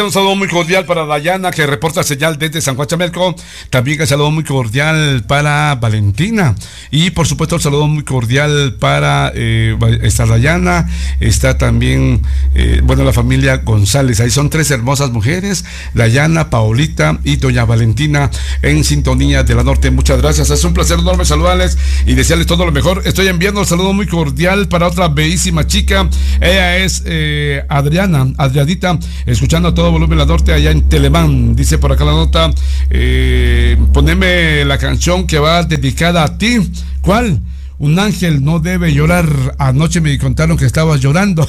Un saludo muy cordial para Dayana, que reporta señal desde San Juan Chamelco. También un saludo muy cordial para Valentina. Y por supuesto un saludo muy cordial para está Dayana, está también la familia González. Ahí son tres hermosas mujeres, Dayana, Paulita y doña Valentina, en sintonía de la Norte. Muchas gracias, es un placer enorme saludarles y desearles todo lo mejor. Estoy enviando un saludo muy cordial para otra bellísima chica. Ella es Adrianita, escuchando a todo volumen la Norte allá en Telemán. Dice por acá la nota, poneme la canción que va dedicada a ti. ¿Cuál? Un ángel no debe llorar. Anoche me contaron que estabas llorando.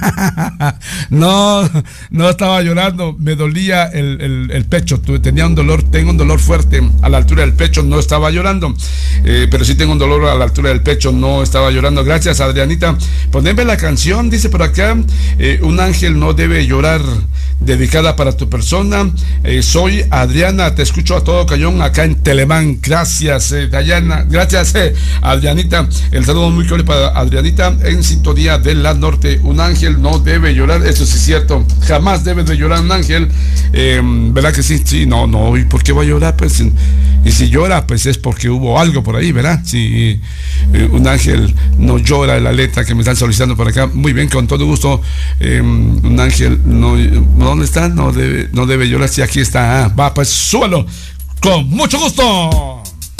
No estaba llorando. Me dolía el pecho. Tenía un dolor, tengo un dolor fuerte a la altura del pecho. No estaba llorando. Pero sí tengo un dolor a la altura del pecho. No estaba llorando. Gracias, Adrianita. Poneme la canción, dice por acá. Un ángel no debe llorar. Dedicada para tu persona. Soy Adriana. Te escucho a todo cañón acá en Telemán. Gracias, Dayana. Gracias, Adrianita. El saludo muy cordial para Adrianita, en sintonía de la Norte. Un ángel no debe llorar, eso sí es cierto, jamás debe de llorar un ángel. ¿Verdad que sí? Sí, no, ¿y por qué va a llorar? Pues, y si llora, pues es porque hubo algo por ahí, ¿verdad? Si un ángel no llora, la letra que me están solicitando por acá, muy bien, con todo gusto. Un ángel no, ¿dónde está? No debe llorar, sí, aquí está. Va, pues súbalo, con mucho gusto.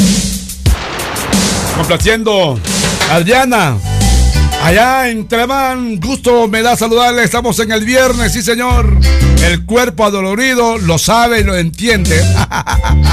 Complaciendo Adriana allá en Telemán. Gusto me da saludarle. Estamos en el viernes, sí señor. El cuerpo adolorido lo sabe y lo entiende.